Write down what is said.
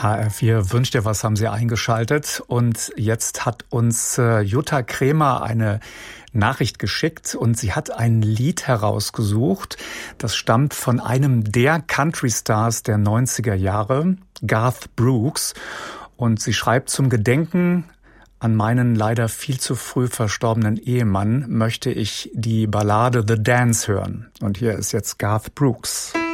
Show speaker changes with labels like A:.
A: HR4 wünscht dir was, haben Sie eingeschaltet. Und jetzt hat uns Jutta Kremer eine Nachricht geschickt und sie hat ein Lied herausgesucht. Das stammt von einem der Country-Stars der 90er Jahre, Garth Brooks. Und sie schreibt: Zum Gedenken an meinen leider viel zu früh verstorbenen Ehemann möchte ich die Ballade The Dance hören. Und hier ist jetzt Garth Brooks.